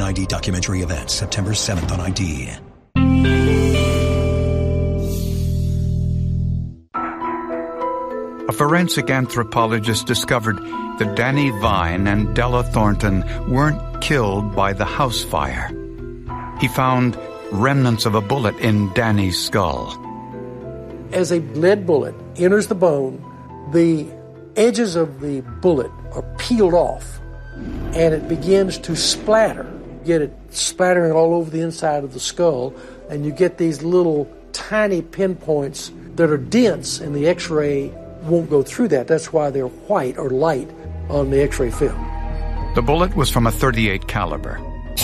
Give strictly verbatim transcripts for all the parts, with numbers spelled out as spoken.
N I D documentary event, September seventh on I D. A forensic anthropologist discovered that Danny Vine and Della Thornton weren't killed by the house fire. He found remnants of a bullet in Danny's skull. As a lead bullet enters the bone, the edges of the bullet are peeled off, and it begins to splatter. You get it splattering all over the inside of the skull, and you get these little tiny pinpoints that are dense, and the X-ray won't go through that. That's why they're white or light on the X-ray film. The bullet was from a thirty-eight caliber.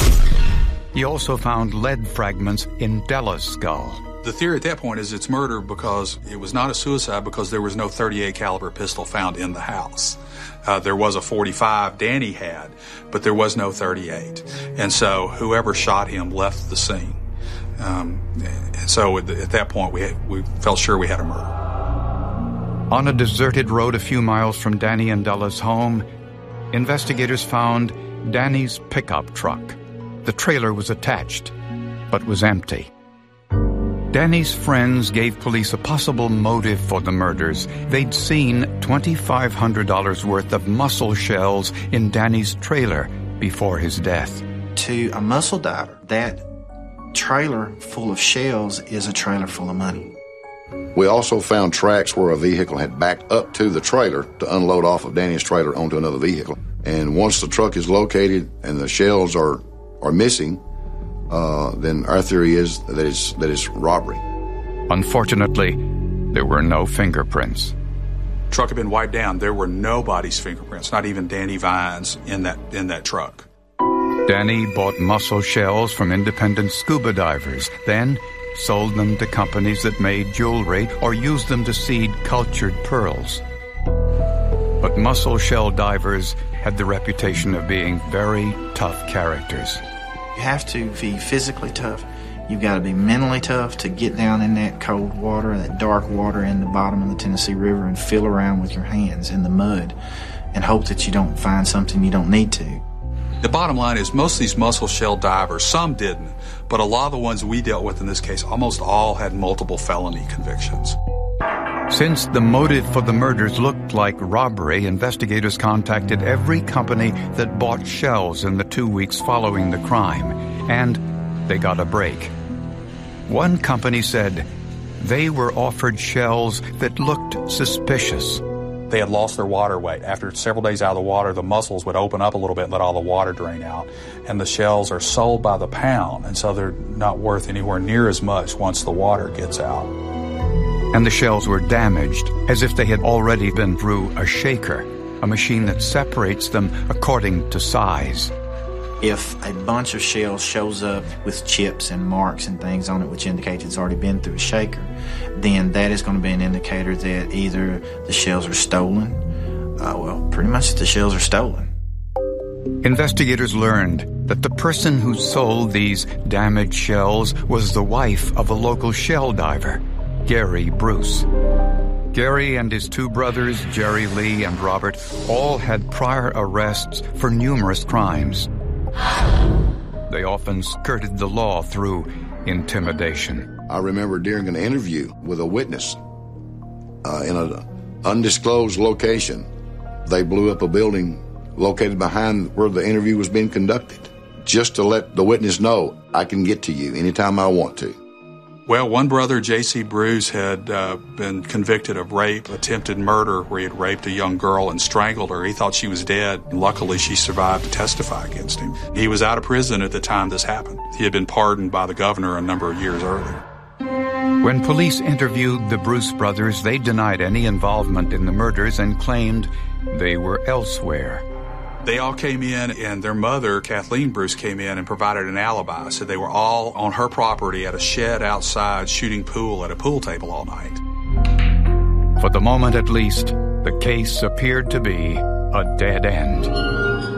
He also found lead fragments in Della's skull. The theory at that point is it's murder because it was not a suicide because there was no thirty-eight caliber pistol found in the house. Uh, there was a forty-five Danny had, but there was no thirty-eight. And so whoever shot him left the scene. Um, and so at, at that point we had, we felt sure we had a murder. On a deserted road a few miles from Danny and Della's home, investigators found Danny's pickup truck. The trailer was attached, but was empty. Danny's friends gave police a possible motive for the murders. They'd seen twenty-five hundred dollars worth of mussel shells in Danny's trailer before his death. To a mussel diver, that trailer full of shells is a trailer full of money. We also found tracks where a vehicle had backed up to the trailer to unload off of Danny's trailer onto another vehicle. And once the truck is located and the shells are, are missing, uh, then our theory is that it's, that it's robbery. Unfortunately, there were no fingerprints. Truck had been wiped down. There were nobody's fingerprints, not even Danny Vine's in that, in that truck. Danny bought mussel shells from independent scuba divers, then sold them to companies that made jewelry or used them to seed cultured pearls. But mussel shell divers had the reputation of being very tough characters. You have to be physically tough. You've got to be mentally tough to get down in that cold water, that dark water in the bottom of the Tennessee River and feel around with your hands in the mud and hope that you don't find something you don't need to. The bottom line is most of these mussel shell divers, some didn't, but a lot of the ones we dealt with in this case, almost all had multiple felony convictions. Since the motive for the murders looked like robbery, investigators contacted every company that bought shells in the two weeks following the crime, and they got a break. One company said they were offered shells that looked suspicious. They had lost their water weight. After several days out of the water, the mussels would open up a little bit and let all the water drain out. And the shells are sold by the pound, and so they're not worth anywhere near as much once the water gets out. And the shells were damaged, as if they had already been through a shaker, a machine that separates them according to size. If a bunch of shells shows up with chips and marks and things on it, which indicates it's already been through a shaker, then that is going to be an indicator that either the shells are stolen, uh, well, pretty much the shells are stolen. Investigators learned that the person who sold these damaged shells was the wife of a local shell diver, Gary Bruce. Gary and his two brothers, Jerry Lee and Robert, all had prior arrests for numerous crimes. They often skirted the law through intimidation. I remember during an interview with a witness uh, in an undisclosed location, they blew up a building located behind where the interview was being conducted, just to let the witness know, I can get to you anytime I want to. Well, one brother, J C Bruce, had uh, been convicted of rape, attempted murder, where he had raped a young girl and strangled her. He thought she was dead. Luckily, she survived to testify against him. He was out of prison at the time this happened. He had been pardoned by the governor a number of years earlier. When police interviewed the Bruce brothers, they denied any involvement in the murders and claimed they were elsewhere. They all came in, and their mother, Kathleen Bruce, came in and provided an alibi. So they were all on her property at a shed outside shooting pool at a pool table all night. For the moment at least, the case appeared to be a dead end.